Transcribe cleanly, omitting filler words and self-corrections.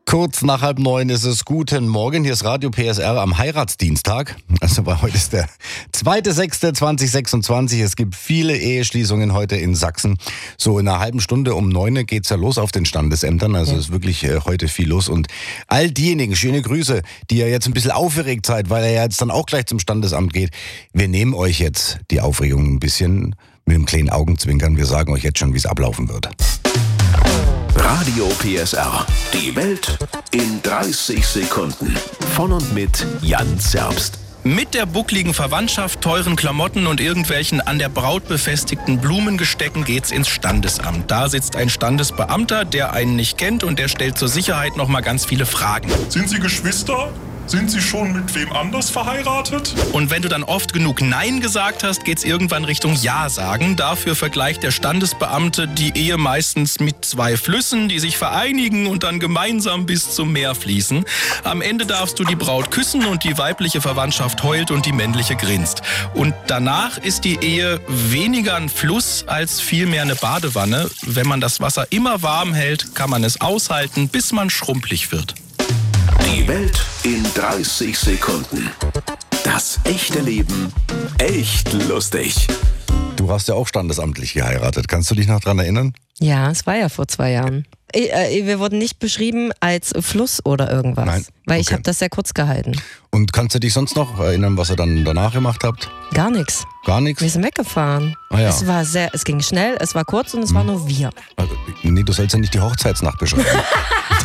Kurz nach 8:30 ist es. Guten Morgen, hier ist Radio PSR am Heiratsdienstag. Also heute ist der 2.6.2026. Es gibt viele Eheschließungen heute in Sachsen. So in einer halben Stunde um 9 geht's ja los auf den Standesämtern. Also ist wirklich heute viel los. Und all diejenigen, schöne Grüße, die ja jetzt ein bisschen aufgeregt seid, weil er ja jetzt dann auch gleich zum Standesamt geht. Wir nehmen euch jetzt die Aufregung ein bisschen mit einem kleinen Augenzwinkern. Wir sagen euch jetzt schon, wie es ablaufen wird. Radio PSR. Die Welt in 30 Sekunden. Von und mit Jan Zerbst. Mit der buckligen Verwandtschaft, teuren Klamotten und irgendwelchen an der Braut befestigten Blumengestecken geht's ins Standesamt. Da sitzt ein Standesbeamter, der einen nicht kennt und der stellt zur Sicherheit noch mal ganz viele Fragen. Sind Sie Geschwister? Sind Sie schon mit wem anders verheiratet? Und wenn du dann oft genug Nein gesagt hast, geht's irgendwann Richtung Ja sagen. Dafür vergleicht der Standesbeamte die Ehe meistens mit 2 Flüssen, die sich vereinigen und dann gemeinsam bis zum Meer fließen. Am Ende darfst du die Braut küssen und die weibliche Verwandtschaft heult und die männliche grinst. Und danach ist die Ehe weniger ein Fluss als vielmehr eine Badewanne. Wenn man das Wasser immer warm hält, kann man es aushalten, bis man schrumpelig wird. Die Welt in 30 Sekunden. Das echte Leben echt lustig. Du hast ja auch standesamtlich geheiratet. Kannst du dich noch dran erinnern? Ja, es war ja vor 2 Jahren. Wir wurden nicht beschrieben als Fluss oder irgendwas. Nein. Weil ich Okay. habe das sehr kurz gehalten. Und kannst du dich sonst noch erinnern, was ihr dann danach gemacht habt? Gar nichts. Gar nichts? Wir sind weggefahren. Ah ja. Es ging schnell, es war kurz und es war nur wir. Nee, du sollst ja nicht die Hochzeitsnacht beschreiben.